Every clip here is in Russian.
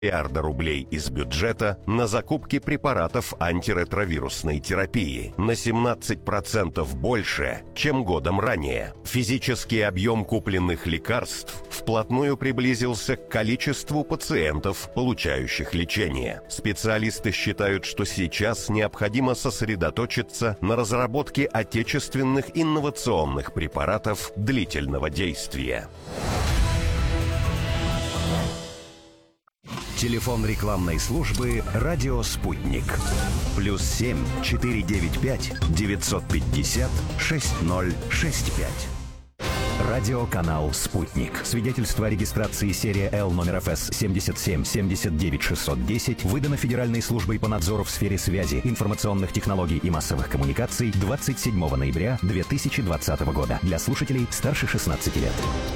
миллиарда рублей из бюджета на закупки препаратов антиретровирусной терапии, на 17% больше, чем годом ранее. Физический объем купленных лекарств вплотную приблизился к количеству пациентов, получающих лечение. Специалисты считают, что сейчас необходимо сосредоточиться на разработке отечественных инновационных препаратов длительного действия. Телефон рекламной службы «Радио Спутник». +7 495 950 6065. Радиоканал «Спутник». Свидетельство о регистрации серия Л номер ФС 77 79 610 выдано Федеральной службой по надзору в сфере связи, информационных технологий и массовых коммуникаций 27 ноября 2020 года. Для слушателей старше 16 лет.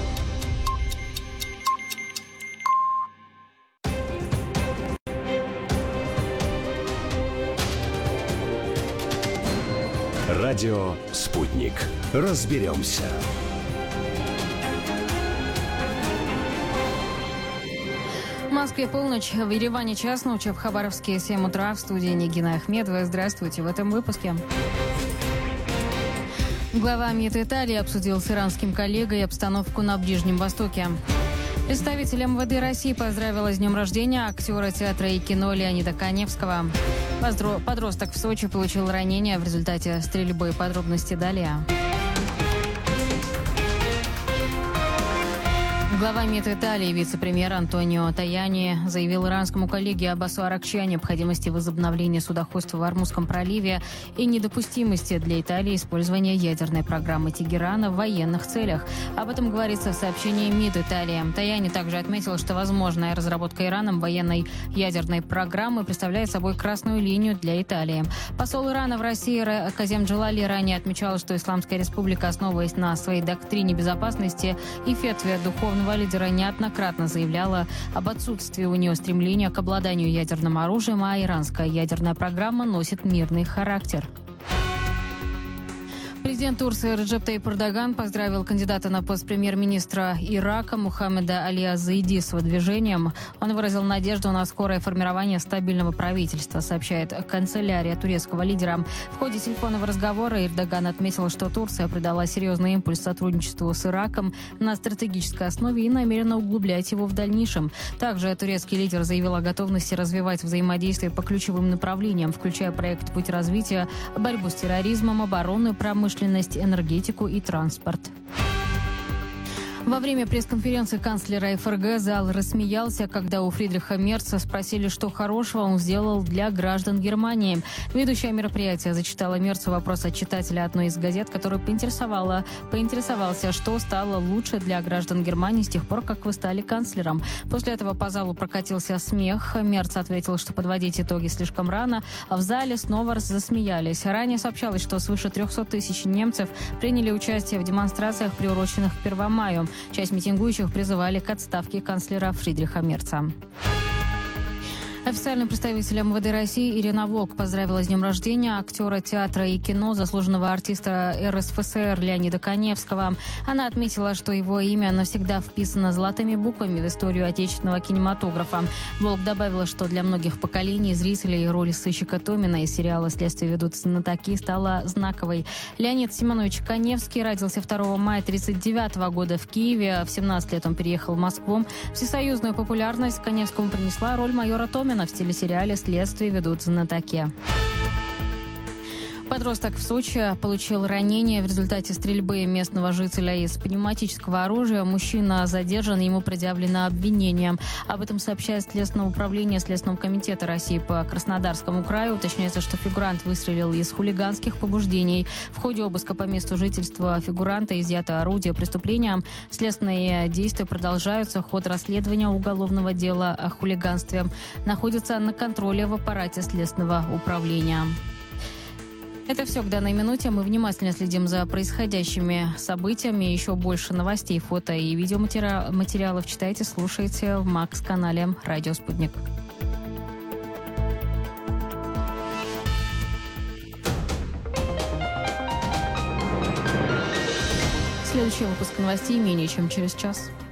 Радио «Спутник». Разберемся. В Москве полночь, в Ереване час ночи, в Хабаровске 7 утра. В студии Нигина Ахмедова. Здравствуйте в этом выпуске. Глава МИД Италии обсудил с иранским коллегой обстановку на Ближнем Востоке. Представитель МВД России поздравила с днем рождения актера театра и кино Леонида Каневского. Подросток в Сочи получил ранение в результате стрельбы. Подробности далее. Глава МИД Италии, вице-премьер Антонио Таяни, заявил иранскому коллеге Аббасу Аракчи о необходимости возобновления судоходства в Ормузском проливе и недопустимости для Италии использования ядерной программы Тегерана в военных целях. Об этом говорится в сообщении МИД Италии. Таяни также отметил, что возможная разработка Ираном военной ядерной программы представляет собой красную линию для Италии. Посол Ирана в России Казем Джилали ранее отмечал, что Исламская республика, основываясь на своей доктрине безопасности и фетве духовного лидера, неоднократно заявляла об отсутствии у нее стремления к обладанию ядерным оружием, а иранская ядерная программа носит мирный характер. Президент Турции Реджеп Тайип Эрдоган поздравил кандидата на пост премьер-министра Ирака Мухаммеда Али Заиди с выдвижением. Он выразил надежду на скорое формирование стабильного правительства, сообщает канцелярия турецкого лидера. В ходе телефонного разговора Эрдоган отметил, что Турция придала серьезный импульс сотрудничеству с Ираком на стратегической основе и намерена углублять его в дальнейшем. Также турецкий лидер заявил о готовности развивать взаимодействие по ключевым направлениям, включая проект «Путь развития», борьбу с терроризмом, оборонную промышленность, энергетику и транспорт. Во время пресс-конференции канцлера ФРГ зал рассмеялся, когда у Фридриха Мерца спросили, что хорошего он сделал для граждан Германии. Ведущая мероприятия зачитала Мерцу вопрос от читателя одной из газет, который поинтересовался, что стало лучше для граждан Германии с тех пор, как вы стали канцлером. После этого по залу прокатился смех. Мерц ответил, что подводить итоги слишком рано, а в зале снова засмеялись. Ранее сообщалось, что свыше 300 тысяч немцев приняли участие в демонстрациях, приуроченных к 1 мая. Часть митингующих призывали к отставке канцлера Фридриха Мерца. Официальный представитель МВД России Ирина Вок поздравила с днем рождения актера театра и кино, заслуженного артиста РСФСР Леонида Каневского. Она отметила, что его имя навсегда вписано золотыми буквами в историю отечественного кинематографа. Вок добавила, что для многих поколений зрителей роль сыщика Томина из сериала «Следствие ведут знатоки» стала знаковой. Леонид Семенович Каневский родился 2 мая 1939 года в Киеве. В 17 лет он переехал в Москву. Всесоюзную популярность Каневскому принесла роль майора Томина в телесериале «Следствие ведут знатоки». Подросток в Сочи получил ранение в результате стрельбы местного жителя из пневматического оружия. Мужчина задержан, ему предъявлено обвинение. Об этом сообщает Следственное управление Следственного комитета России по Краснодарскому краю. Уточняется, что фигурант выстрелил из хулиганских побуждений. В ходе обыска по месту жительства фигуранта изъято орудие преступления. Следственные действия продолжаются. Ход расследования уголовного дела о хулиганстве находится на контроле в аппарате Следственного управления. Это все к данной минуте. Мы внимательно следим за происходящими событиями. Еще больше новостей, фото и видеоматериалов читайте, слушайте в МАКС-канале «Радио Спутник». Следующий выпуск новостей менее чем через час.